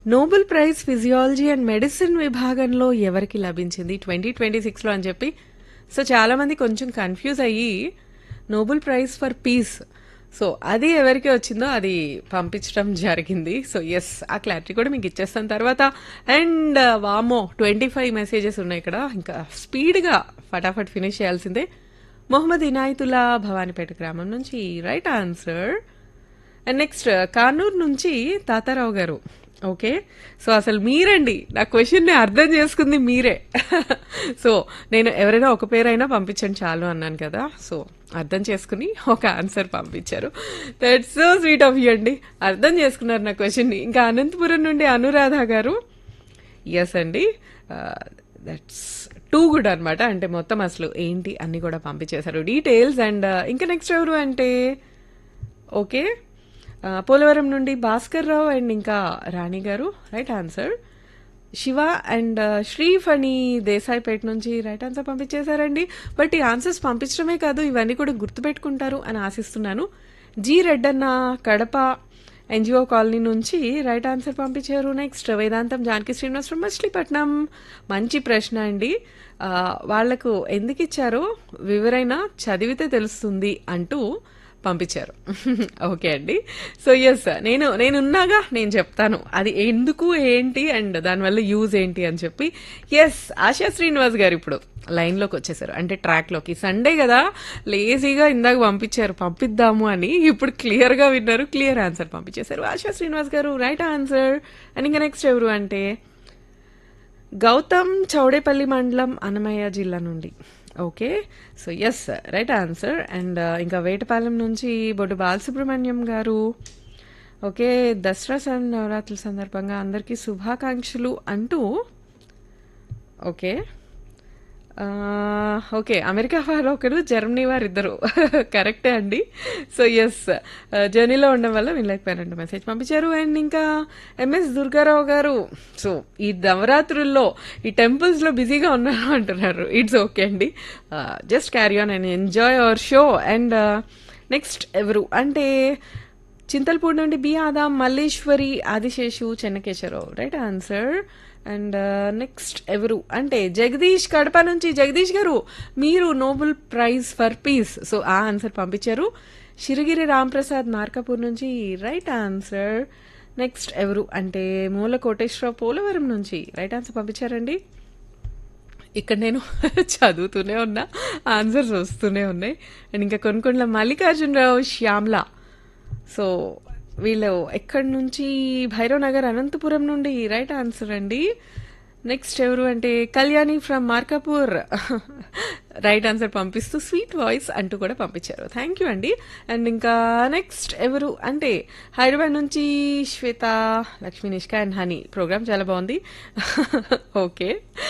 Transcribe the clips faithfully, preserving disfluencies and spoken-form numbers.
Nobel prize physiology and medicine విభాగంలో ఎవరికి లభించింది ట్వంటీ ట్వంటీ సిక్స్లో అని చెప్పి. సో చాలా మంది కొంచెం కన్ఫ్యూజ్ అయ్యి Nobel prize for piece, so అది ఎవరికి వచ్చిందో అది పంపించడం జరిగింది. సో ఎస్, ఆ క్లారిటీ కూడా మీకు ఇచ్చేస్తాను తర్వాత. అండ్ వామో ట్వంటీ ఫైవ్ మెసేజెస్ ఉన్నాయి ఇక్కడ, ఇంకా స్పీడ్గా ఫటాఫట్ ఫినిష్ చేయాల్సిందే. మొహమ్మద్ ఇనాయతుల్లా భవానీపేట గ్రామం నుంచి right answer. And next Kanuru నుంచి తాతారావు గారు. ఓకే, సో అసలు మీరండి నా క్వశ్చన్ని అర్థం చేసుకుంది మీరే. సో నేను ఎవరైనా ఒక పేరైనా పంపించండి చాలు అన్నాను కదా, సో అర్థం చేసుకుని ఒక ఆన్సర్ పంపించారు. That's so sweet of you అండి, అర్థం చేసుకున్నారు నా క్వశ్చన్ని. ఇంకా అనంతపురం నుండి అనురాధ గారు ఎస్ అండి, దట్స్ టూ గుడ్ అనమాట. అంటే మొత్తం అసలు ఏంటి అన్ని కూడా పంపించేశారు డీటెయిల్స్. అండ్ ఇంకా నెక్స్ట్ ఎవరు అంటే ఓకే పోలవరం నుండి భాస్కర్ రావు అండ్ ఇంకా రాణి గారు right answer. Shiva and Sriphani Desaipet నుంచి రైట్ ఆన్సర్ పంపించేశారండి. బట్ ఈ ఆన్సర్స్ పంపించడమే కాదు, ఇవన్నీ కూడా గుర్తుపెట్టుకుంటారు అని ఆశిస్తున్నాను. G Reddanna Kadapa NGO colony నుంచి రైట్ ఆన్సర్ పంపించారు. Next Vedantam Janaki Srinivas from Machilipatnam. మంచి ప్రశ్న అండి, వాళ్లకు ఎందుకు ఇచ్చారో వివరైనా చదివితే తెలుస్తుంది అంటూ పంపించారు. ఓకే అండి, సో ఎస్ నేను నేనున్నాగా నేను చెప్తాను అది ఎందుకు ఏంటి అండ్ దానివల్ల యూజ్ ఏంటి అని చెప్పి. ఎస్, ఆశా శ్రీనివాస్ గారు ఇప్పుడు లైన్లోకి వచ్చేసారు, అంటే ట్రాక్లోకి. సండే కదా లేజీగా ఇందాక పంపించారు పంపిద్దాము అని, ఇప్పుడు క్లియర్గా విన్నారు, క్లియర్ ఆన్సర్ పంపించేశారు ఆశా శ్రీనివాస్ గారు రైట్ ఆన్సర్. అండ్ ఇంకా నెక్స్ట్ ఎవరు అంటే గౌతమ్ చౌడేపల్లి మండలం అన్నమయ్య జిల్లా నుండి. Okay, so yes right answer. And ఇంకా వేటపాలెం నుంచి బొడ్డు బాలసుబ్రహ్మణ్యం గారు. ఓకే, దసరా సన్ నవరాత్రుల సందర్భంగా అందరికీ శుభాకాంక్షలు అంటూ. ఓకే ఓకే అమెరికా వారు ఒకరు, జర్మనీ వారు ఇద్దరు. కరెక్టే అండి. సో ఎస్, జర్నీలో ఉండడం వల్ల వినలేకపోయారంట మెసేజ్ పంపించారు. అండ్ ఇంకా ఎంఎస్ దుర్గారావు గారు, సో ఈ నవరాత్రుల్లో ఈ టెంపుల్స్లో బిజీగా ఉన్నారు అంటున్నారు. ఇట్స్ ఓకే అండి, just carry on and enjoy our show. And next ఎవరు అంటే చింతల్పూడి నుండి B Adam Malleswari Adiseshu Chennakeswara Rao right answer. And next ఎవరు అంటే జగదీష్ కడప నుంచి. జగదీష్ గారు మీరు Nobel prize for piece, so ఆ ఆన్సర్ పంపించారు. శిరగిరి రాంప్రసాద్ మార్కాపూర్ నుంచి రైట్ ఆన్సర్. నెక్స్ట్ ఎవరు అంటే మూల కోటేశ్వరరావు పోలవరం నుంచి రైట్ ఆన్సర్ పంపించారండి. ఇక్కడ నేను చదువుతూనే ఉన్నా, ఆన్సర్స్ వస్తూనే ఉన్నాయి. అండ్ ఇంకా కొనుకొండల మల్లికార్జునరావు శ్యామ్లా, సో వీళ్ళు ఎక్కడి నుంచి భైరవ్ నగర్ అనంతపురం నుండి రైట్ ఆన్సర్ అండి. నెక్స్ట్ ఎవరు అంటే Kalyani from Markapur right answer పంపిస్తూ స్వీట్ వాయిస్ అంటూ కూడా పంపించారు. థ్యాంక్ యూ అండి. అండ్ ఇంకా నెక్స్ట్ ఎవరు అంటే హైదరాబాద్ నుంచి శ్వేత Lakshmi Nishka and honey. Programme చాలా బాగుంది. ఓకే,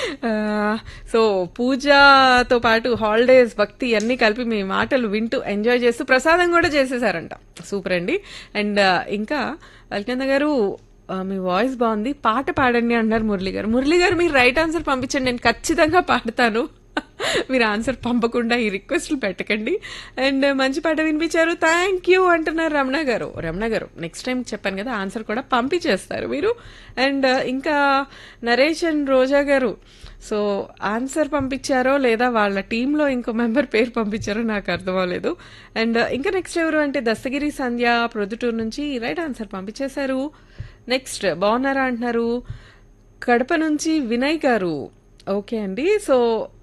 సో పూజతో పాటు హాలిడేస్ భక్తి అన్నీ కలిపి మీ మాటలు వింటూ ఎంజాయ్ చేస్తూ ప్రసాదం కూడా చేసేసారంట. సూపర్ అండి. అండ్ ఇంకా అల్కంద గారు మీ వాయిస్ బాగుంది, పాట పాడండి అన్నారు మురళి గారు. మురళి గారు మీరు రైట్ ఆన్సర్ పంపించండి, నేను ఖచ్చితంగా పాడతాను. మీరు ఆన్సర్ పంపకుండా ఈ రిక్వెస్ట్లు పెట్టకండి. అండ్ మంచి పాట వినిపించారు, థ్యాంక్ యూ అంటున్నారు రమణ గారు. రమణ గారు నెక్స్ట్ టైం చెప్పాను కదా ఆన్సర్ కూడా పంపించేస్తారు మీరు. అండ్ ఇంకా నరేష్ అండ్ రోజా గారు, సో ఆన్సర్ పంపించారో లేదా వాళ్ళ టీంలో ఇంకో మెంబర్ పేరు పంపించారో నాకు అర్థం అవ్వలేదు. అండ్ ఇంకా నెక్స్ట్ ఎవరు అంటే దస్తగిరి సంధ్య ప్రొద్దుటూరు నుంచి రైట్ ఆన్సర్ పంపించేశారు. నెక్స్ట్ బాగున్నారా అంటున్నారు కడప నుంచి వినయ్ గారు. ఓకే అండి, సో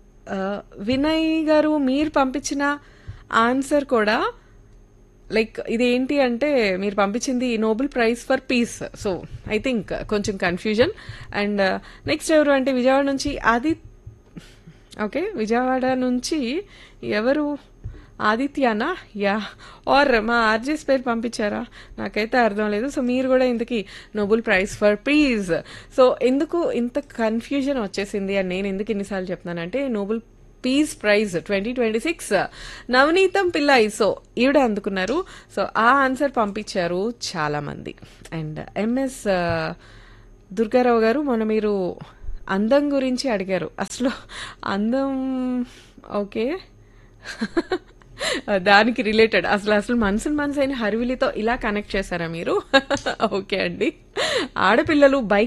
వినయ్ గారు మీరు పంపించిన ఆన్సర్ కూడా లైక్ ఇదేంటి అంటే మీరు పంపించింది Nobel prize for piece, so I think కొంచెం కన్ఫ్యూజన్. అండ్ నెక్స్ట్ ఎవరు అంటే విజయవాడ నుంచి ఆది. ఓకే, విజయవాడ నుంచి ఎవరు ఆదిత్యానా యా ఆర్ మా ఆర్జెస్ పేరు పంపించారా నాకైతే అర్థం లేదు. సో మీరు కూడా ఇంతకీ Nobel prize for piece, so ఎందుకు ఇంత కన్ఫ్యూజన్ వచ్చేసింది అని నేను ఎందుకు ఎన్నిసార్లు చెప్తున్నానంటే Nobel peace prize twenty twenty six నవనీతం Pillai, so ఈవిడ అందుకున్నారు. సో ఆ ఆన్సర్ పంపించారు చాలా మంది. అండ్ ఎంఎస్ దుర్గారావు గారు మొన్న మీరు అందం గురించి అడిగారు, అసలు అందం ఓకే దానికి రిలేటెడ్ అసలు అసలు మనసుని మనసు అయిన హరివిలితో ఇలా కనెక్ట్ చేశారా మీరు? ఓకే అండి. ఆడపిల్లలు బైక్